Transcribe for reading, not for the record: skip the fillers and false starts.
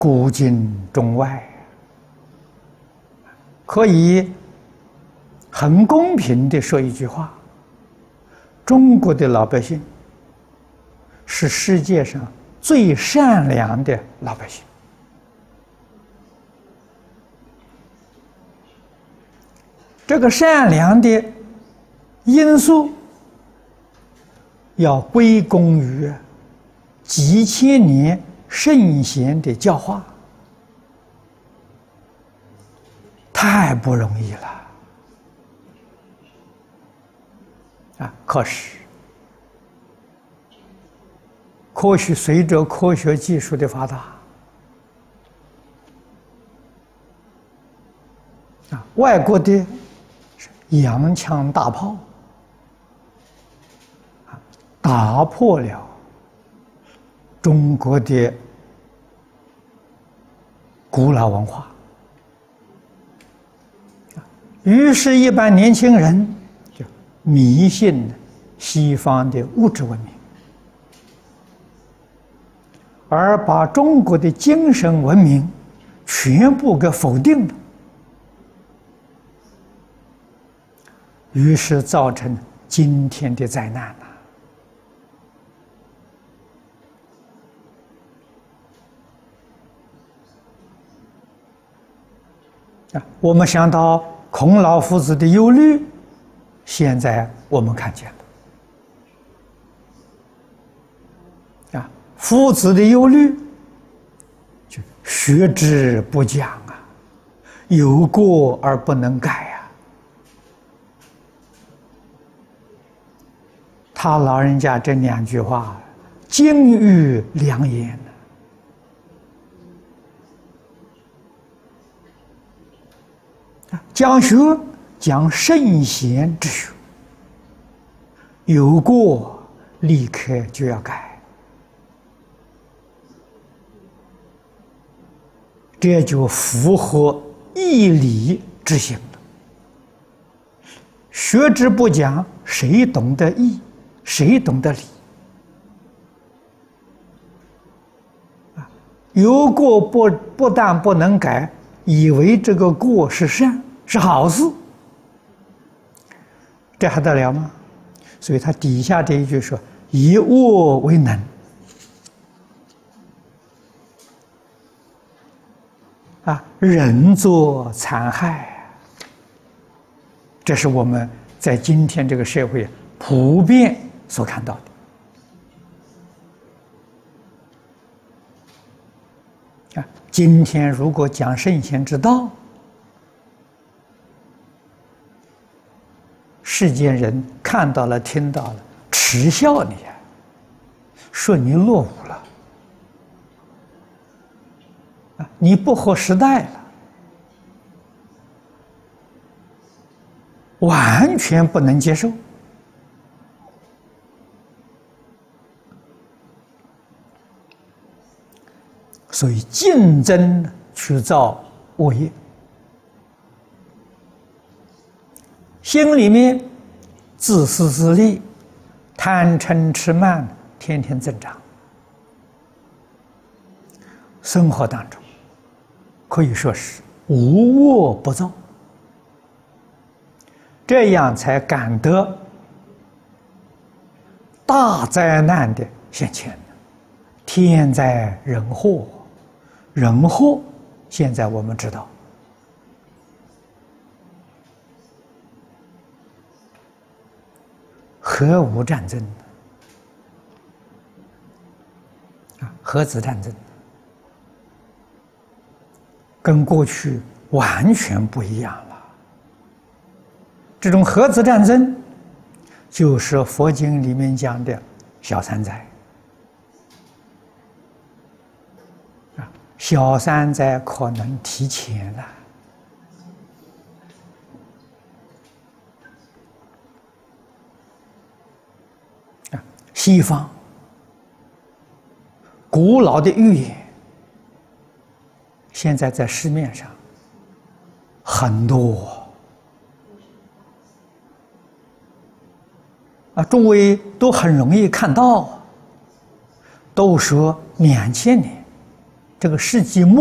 古今中外，可以很公平地说一句话：中国的老百姓是世界上最善良的老百姓。这个善良的因素要归功于几千年圣贤的教化，太不容易了啊！可是，随着科学技术的发达，外国的洋枪大炮打破了中国的古老文化，于是，一般年轻人就迷信西方的物质文明，而把中国的精神文明全部给否定了，于是造成今天的灾难我们想到孔老夫子的忧虑，现在我们看见了夫子的忧虑，就学之不讲有过而不能改他老人家这2句话，金玉良言讲学讲圣贤之学，有过立刻就要改，这就符合义理之行了。学之不讲，谁懂得义？谁懂得理？有过不但不能改，以为这个过是善，是好事，这还得了吗？所以他底下这一句说：“以恶为能。”人作残害，这是我们在今天这个社会普遍所看到的。今天如果讲圣贤之道，世间人看到了、听到了，耻笑你说你落伍了，你不合时代了，完全不能接受。所以竞争去造恶业，心里面自私自利、贪嗔痴慢天天增长，生活当中可以说是无恶不造，这样才感得大灾难的现前。天灾人祸，人祸现在我们知道，核武战争核子战争跟过去完全不一样了。这种核子战争就是佛经里面讲的小三灾。小三灾可能提前了。西方古老的预言，现在在市面上很多诸位都很容易看到，都说2000年这个世纪末。